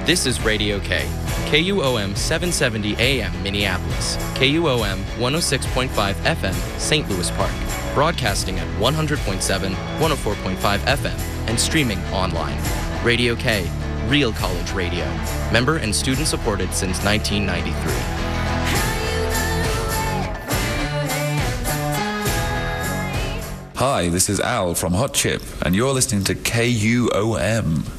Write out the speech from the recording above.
This is Radio K, KUOM 770 AM Minneapolis, KUOM 106.5 FM St. Louis Park, broadcasting at 100.7, 104.5 FM, and streaming online. Radio K, real college radio. Member and student supported since 1993. Hi, this is Al from Hot Chip, and you're listening to KUOM.